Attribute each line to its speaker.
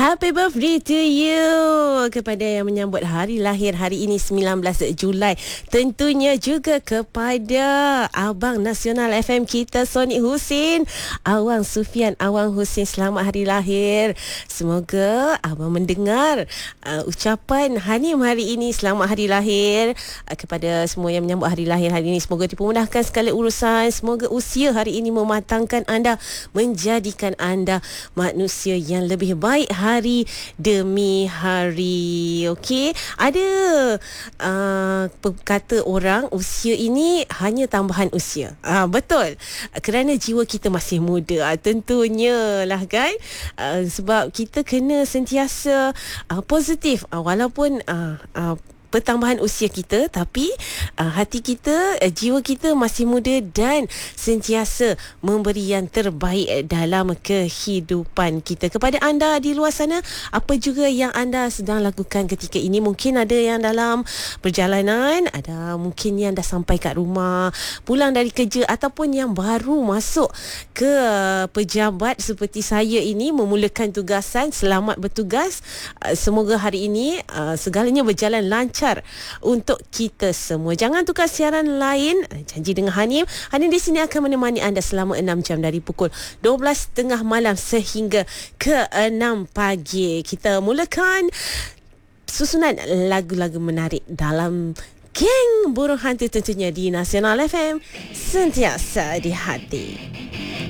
Speaker 1: Happy birthday to you kepada yang menyambut hari lahir hari ini 19 Julai. Tentunya juga kepada Abang Nasional FM kita Sonic Husin, Awang Sufian, Awang Husin, selamat hari lahir. Semoga Abang mendengar ucapan Hanim hari ini. Selamat hari lahir kepada semua yang menyambut hari lahir hari ini. Semoga dipermudahkan segala urusan. Semoga usia hari ini mematangkan anda, menjadikan anda manusia yang lebih baik hari demi hari. Okey, ada kata orang usia ini hanya tambahan usia. Betul, kerana jiwa kita masih muda. Tentunya lah kan, sebab kita kena sentiasa positif walaupun pertambahan usia kita, tapi hati kita, jiwa kita masih muda dan sentiasa memberi yang terbaik dalam kehidupan kita. Kepada anda di luar sana, apa juga yang anda sedang lakukan ketika ini? Mungkin ada yang dalam perjalanan, ada mungkin yang dah sampai kat rumah, pulang dari kerja, ataupun yang baru masuk ke pejabat seperti saya ini, memulakan tugasan. Selamat bertugas. Semoga hari ini segalanya berjalan lancar untuk kita semua. Jangan tukar siaran lain. Janji dengan Hanim. Hanim di sini akan menemani anda selama 6 jam dari pukul 12.30 malam sehingga ke 6 pagi. Kita mulakan susunan lagu-lagu menarik dalam Geng Burung Hantu tentunya di Nasional FM, sentiasa di hati.